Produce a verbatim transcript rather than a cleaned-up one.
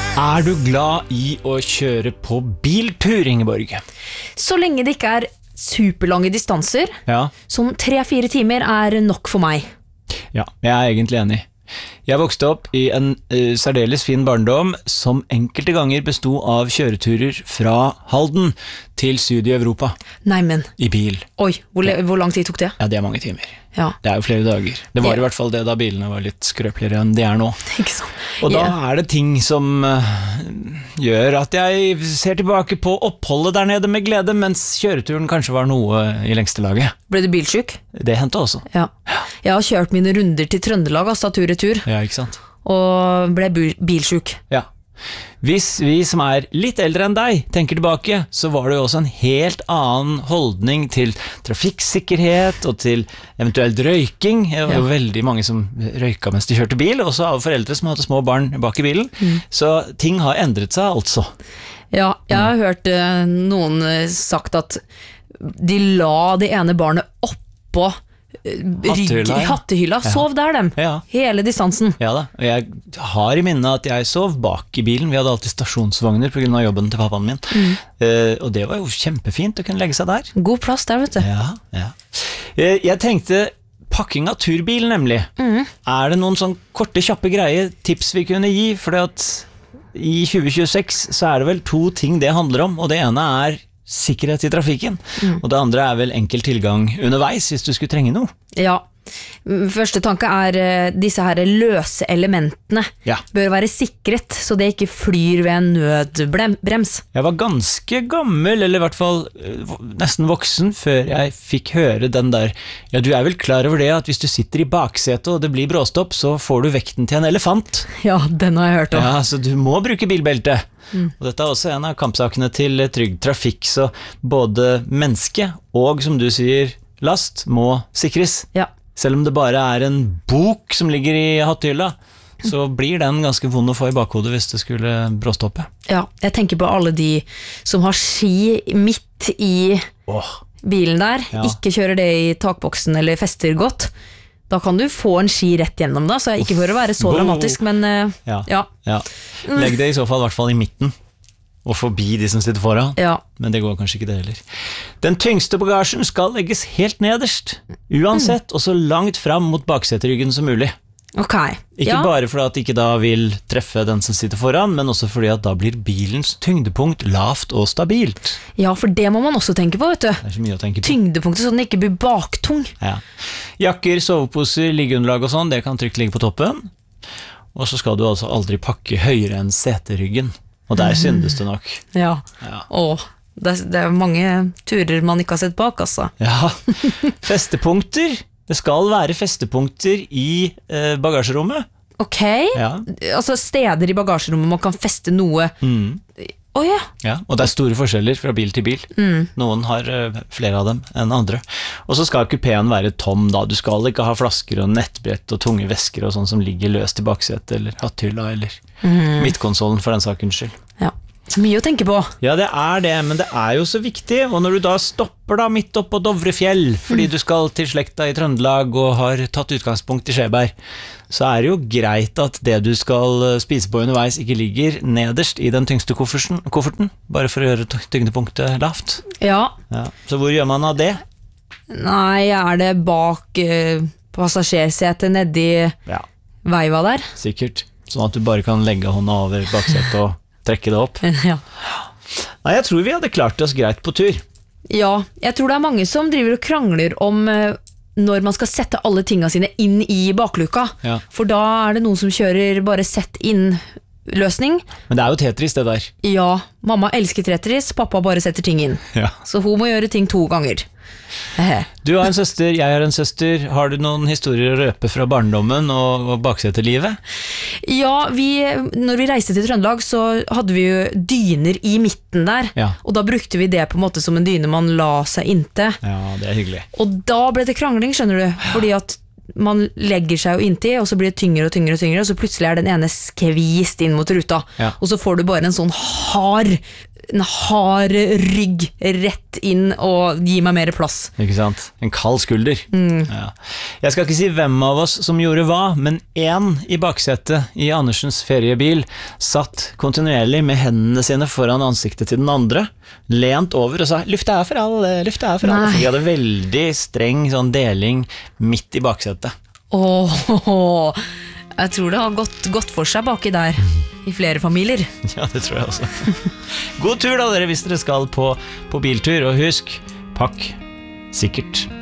Er du glad i å kjøre på biltur, Ingeborg? Så lenge det ikke er superlange distanser, Ja, sånn tre-fire timer er nok for meg. ja, jeg er egentlig enig. Jeg vokste opp i en uh, særdeles fin barndom som enkelte ganger bestod av kjøreturer fra Halden til syd i Europa, Nei, men, i bil. oi, hvor, le- hvor lang tid tok det? Ja, det er mange timer. Ja, Det er jo flere dager. Det var Det- i hvert fall det da bilene var litt skrøpeligere enn de er nå. ikke sant? Og da Ja. er det ting som uh, gjør at jeg ser tilbake på oppholdet der nede med glede, mens kjøreturen kanskje var noe i lengste laget. Ble du bilsyk? Det hendte også. Ja. Jeg har kjørt mine runder til Trøndelag, altså tur-retur, Ja, ikke sant? og ble bu- bilsyk. Ja. Hvis vi som er litt eldre enn deg tenker tilbake, så var det jo også en helt annen holdning til trafikksikkerhet og til eventuelt røyking. Det var jo veldig mange som røyka mens de kjørte bil, også av foreldre som hadde små barn bak i bilen. Så ting har endret seg altså. Ja, jeg har hørt eh, noen eh, sagt at de la det ene barnet oppå eh, rygg- Hattehylla, ja. hattehylla, sov der dem, Ja. hele distansen. Ja da, og jeg har i minne at jeg sov bak i bilen. Vi hadde alltid stasjonsvogner på grunn av jobben til pappaen min. Eh, og det var jo kjempefint å kunne legge seg der. God plass der, vet du. Ja, ja. Eh, jeg tenkte pakking av turbil, nemlig. Er det noen sånn korte, kjappe greie tips vi kunne gi? For at i tjue tjueseks så er det vel to ting det handler om, og det ene er sikkerhet i trafikken, og det andre er vel enkel tilgang underveis hvis du skulle trenge noe. Ja, første tanke er eh, disse her løse elementene Ja. bør være sikret, så det ikke flyr ved en nødbrems. Jeg var ganske gammel, eller i hvert fall eh, nesten voksen, før jeg fikk høre den der, ja, du er vel klar over det at hvis du sitter i baksetet og det blir bråstopp, så får du vekten til en elefant. Ja, den har jeg hørt om. Ja, så du må bruke bilbelte. Og dette er også en av kampsakene til Trygg Trafikk, så både menneske og, som du sier, last må sikres. Ja. Selv om det bare er en bok som ligger i hattehylla, så blir den ganske vond å få i bakhodet hvis det skulle bråstoppe. Ja, jeg tenker på alle de som har ski midt i Åh, bilen der, Ja. ikke kjører det i takboksen eller fester godt. Da kan du få en ski rett gjennom da, så ikke for å være så Wow. dramatisk, men eh, ja. ja, ja. Legg det i så fall i hvert fall i midten, og forbi de som sitter foran. ja. Men det går kanskje ikke det heller. Den tyngste bagasjen skal legges helt nederst, uansett, og så langt fram mot bakseteryggen som mulig. Ok. Ikke ja. bare fordi at det ikke da vil treffe den som sitter foran, men også fordi at da blir bilens tyngdepunkt lavt og stabilt. Ja, for det må man også tenke på, vet du. Det er så mye å tenke på. Tyngdepunktet så den ikke blir baktung. Ja. Jakker, soveposer, liggeunderlag og sånn, det kan trygt ligge på toppen. Og så skal du altså aldri pakke høyere enn seteryggen. Og der syndes det nok. Ja. Ja. Åh, det, er- det er mange turer man ikke har sett bak, altså. Ja. Festepunkter. Det skal være festepunkter i eh, bagasjerommet. Ok, Ja. altså steder i bagasjerommet man kan feste noe. Mm. Åh ja, Ja, og det er store forskjeller fra bil til bil. Noen har eh, flere av dem enn andre. Og så skal kupeen være tom da. Du skal ikke ha flasker og nettbrett og tunge vesker og sånn som ligger løst i baksetet eller hatthylla eller midtkonsollen for den sakens skyld. ja. Mye å tenke på. Ja, det er det, men det er jo så viktig. Og når du da stopper da midt opp på Dovrefjell, fordi du skal til slekta i Trøndelag og har tatt utgangspunkt i Skjeberg, så er det jo greit at det du skal spise på underveis ikke ligger nederst i den tyngste kofferten, kofferten bare for å gjøre tyngdepunktet lavt. Ja, Ja. Så hvor gjør man av det? nei, er det bak eh, passasjersetet nedi Ja, veiva der? sikkert. Sånn at du bare kan legge hånda over baksetet og trekke det opp. Ja. Nei, jeg tror vi hadde klart oss greit på tur. Ja, jeg tror det er mange som driver og krangler om eh, når man skal sette alle tingene sine inn i bakluka. Ja. For da er det noen som kjører bare sett inn løsning. Men det er jo Tetris det der. Ja, mamma elsker Tetris, pappa bare setter ting inn. Ja. Så hun må gjøre ting to ganger. Hehe. Du har en søster, jeg har en søster. Har du noen historier å røpe fra barndommen og, og baksetelivet? Ja, vi, når vi reiste til Trøndelag så hadde vi jo dyner i midten der, Ja. og da brukte vi det på en måte som en dyne man la seg inntil. Ja, det er hyggelig. Og da ble det krangling, skjønner du, fordi at man legger seg jo inntil, og så blir det tyngre og tyngre og tyngre, og så plutselig er den ene skvist inn mot ruta, Ja. og så får du bare en sånn hard en hard rygg rett inn og gi meg mer plass. Ikke sant? En kald skulder. Mm. Ja. Jeg skal ikke si hvem av oss som gjorde hva, men en i baksetet i Andersens feriebil satt kontinuerlig med hendene sine foran ansiktet til den andre, lent over og sa, lufta er for alle, lufta er for alle. For de hadde veldig streng sånn deling midt i baksetet. Åh, jeg tror det har gått, gått for seg baki der, i flere familier. Ja, det tror jeg også. God tur da dere hvis dere skal på, på biltur, og husk, pakk sikkert.